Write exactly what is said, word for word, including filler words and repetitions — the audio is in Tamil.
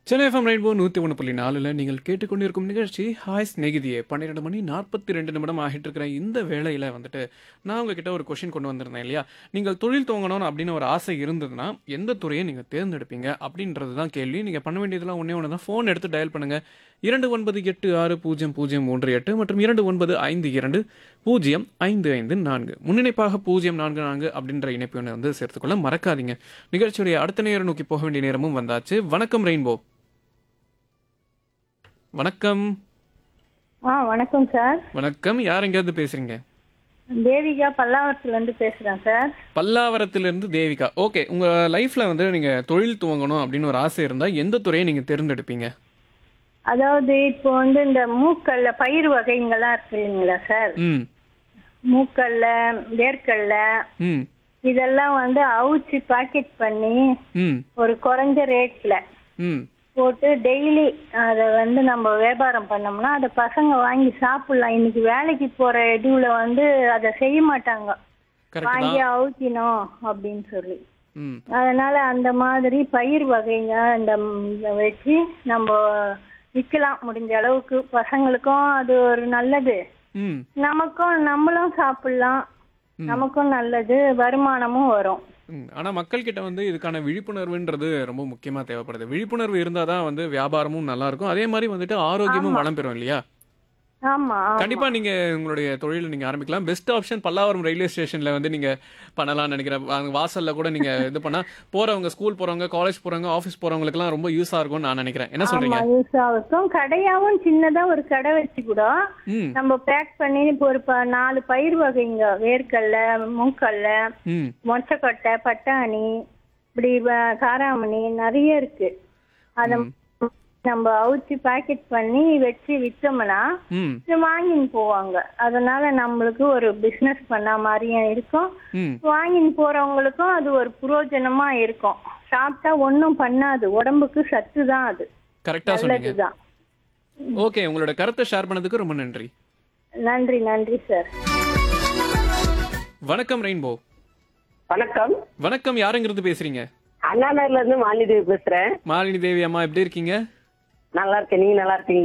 சென்னை எஃப்எம் ரெயின்போ நூற்றி ஒன்று புள்ளி நாலில் நீங்கள் கேட்டுக்கொண்டிருக்கும் நிகழ்ச்சி ஹாய் ஸ்நேகிதியே. பன்னிரெண்டு மணி நாற்பத்தி ரெண்டு நிமிடம் ஆகிட்டு இருக்கிற இந்த வேளையில் வந்துட்டு நான் உங்ககிட்ட ஒரு கொஷின் கொண்டு வந்திருந்தேன் இல்லையா? நீங்கள் தொழில் துவங்கணும் அப்படின்னு ஒரு ஆசை இருந்ததுன்னா எந்த துறையை நீங்கள் தேர்ந்தெடுப்பீங்க அப்படின்றது தான் கேள்வி. நீங்கள் பண்ண வேண்டியதெல்லாம் ஒன்றே ஒன்று தான். ஃபோன் எடுத்து டயல் பண்ணுங்கள். இரண்டு ஒன்பது எட்டு ஆறு பூஜ்ஜியம் பூஜ்ஜியம் மூன்று எட்டு மற்றும் இரண்டு ஒன்பது ஐந்து இரண்டு பூஜ்ஜியம் ஐந்து ஐந்து நான்கு முன்னிணைப்பாக பூஜ்ஜியம் நான்கு நான்கு அப்படின்ற இணைப்பு ஒன்று வந்து சேர்த்துக்கொள்ள மறக்காதீங்க. நிகழ்ச்சியுடைய அடுத்த நேரம் நோக்கி போக வேண்டிய நேரமும் வந்தாச்சு. வணக்கம் ரெயின்போ. வணக்கம். ஆ வணக்கம் சார். வணக்கம். யார் எங்கேயாவது பேசுறீங்க? தேவிகா பல்லாவரத்துலேருந்து பேசுகிறேன் சார். பல்லாவரத்திலிருந்து தேவிகா. ஓகே, உங்க லைஃப்ல வந்து நீங்க தொழில் துவங்கணும் அப்படின்னு ஒரு ஆசை இருந்தா எந்த துறையை நீங்க தேர்ந்தெடுப்பீங்க? அதாவது இப்போ வந்து இந்த மூக்கல்ல பயிர் வகைங்கெல்லாம் இருக்கு இல்லைங்களா சார்? ம் மூக்கல்ல, வேர்க்கல்ல ம் இதெல்லாம் வந்து அவிச்சு பாக்கெட் பண்ணி ம் ஒரு குறைஞ்ச ரேட்ல ம் போட்டு டெய்லி அதை வந்து நம்ம வியாபாரம் பண்ணோம்னா அதை பசங்க வாங்கி சாப்பிடலாம். இன்னைக்கு வேலைக்கு போற இதுல வந்து அதை செய்ய மாட்டாங்க, கரெக்ட் வாங்கி தான். அவிக்கணும் அப்படின்னு சொல்லி. ம் அதனால அந்த மாதிரி பயிர் வகைங்க இந்த இத வச்சு நம்ம விற்கலாம். முடிஞ்ச அளவுக்கு பசங்களுக்கும் அது ஒரு நல்லது, ம் நமக்கும் நம்மளும் சாப்பிடலாம், நமக்கும் நல்லது, வருமானமும் வரும். ம். ஆனா மக்கள் கிட்ட வந்து இதுக்கான விழிப்புணர்வுன்றது ரொம்ப முக்கியமா தேவைப்படுது. விழிப்புணர்வு இருந்தாதான் வந்து வியாபாரமும் நல்லா இருக்கும். அதே மாதிரி வந்துட்டு ஆரோக்கியமும் வளம் பெறும் இல்லையா? ஆமா ஆமா. கண்டிப்பா நீங்க உங்களுடைய தொழிலை நீங்க ஆரம்பிக்கலாம். பெஸ்ட் ஆப்ஷன் பல்லாவரம் ரயில்வே ஸ்டேஷன்ல வந்து நீங்க பண்ணலாம்னு நினைக்கிறேன். அங்க வாசல்ல கூட நீங்க இது பண்ணா போறவங்க, ஸ்கூல் போறவங்க, காலேஜ் போறவங்க, ஆபீஸ் போறவங்களுக்கு எல்லாம் ரொம்ப யூஸா இருக்கும்னு நான் நினைக்கிறேன். என்ன ஆமா சொல்றீங்க? யூஸ் ஆகும். கடையாவும் சின்னதா ஒரு கடை வச்சு கூட ம் நம்ம பேக் பண்ணி இப்போ ஒரு ப- நாலு பயிர் வகைங்க, வேர்க்கல்ல, மூக்கல்ல, ம் மொச்சக்கொட்டை, பட்டாணி, இப்படி வ- காராமணி நிறைய இருக்கு. அத ம் நம்ம அவிச்சு பாக்கெட் பண்ணி வச்சு விற்றோம்னா ம் இது வாங்கின்னு போவாங்க. அதனால நம்மளுக்கு ஒரு பிசினஸ் பண்ண மாதிரியும் இருக்கும், ம் வாங்கின்னு போறவங்களுக்கும் அது ஒரு பிரயோஜனமா இருக்கும். சாப்பிட்டா ஒன்றும் பண்ணாது, உடம்புக்கு சத்து தான், அது கரெக்டா சொன்னீங்க. நல்லதுதான். ஓகே, உங்களோட கருத்தை ஷேர் பண்ணதுக்கு ரொம்ப நன்றி. நன்றி நன்றி சார். வணக்கம் ரெயின்போ. வணக்கம். வணக்கம். யாருங்கிறது பேசுறீங்க? அண்ணா நகர்ல இருந்து மாலிதேவி பேசுறேன். மாலினி தேவி அம்மா எப்படி இருக்கீங்க? நல்லா இருக்கேன், நீங்க நல்லா இருக்கீங்க?